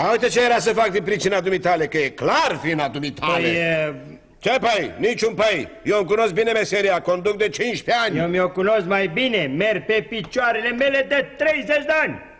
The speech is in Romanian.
Uite ce era să fac din pricina dumitale, că e clar vina dumitale. Ce păi? Niciun păi. Eu îmi cunosc bine meseria, conduc de 15 ani. Eu mi-o cunosc mai bine, merg pe picioarele mele de 30 de ani.